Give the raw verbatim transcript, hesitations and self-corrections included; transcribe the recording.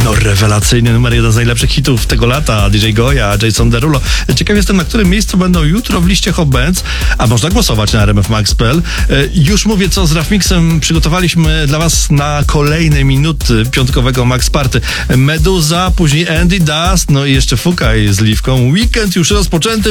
No rewelacyjny numer jeden z najlepszych hitów tego lata. D J Goya, Jason Derulo. Ciekaw jestem, na którym miejscu będą jutro w liście Hot Bands, a można głosować na r m f max kropka p l. Już mówię, co z Rafmixem przygotowaliśmy dla was na kolejne minuty piątkowego Max Party. Meduza, później Andy Dust, no i jeszcze Fukaj z Liwką. Weekend już rozpoczęty.